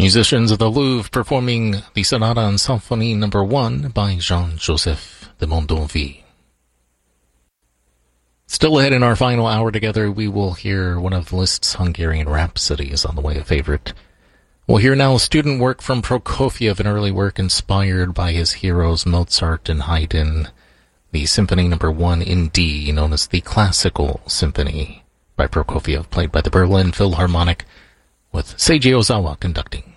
Musicians of the Louvre performing the Sonata and Symphonie No. 1 by Jean-Joseph de Mondonville. Still ahead in our final hour together, we will hear one of Liszt's Hungarian Rhapsodies on the way a favorite. We'll hear now student work from Prokofiev, an early work inspired by his heroes Mozart and Haydn, the Symphony No. 1 in D, known as the Classical Symphony by Prokofiev, played by the Berlin Philharmonic, with Seiji Ozawa conducting.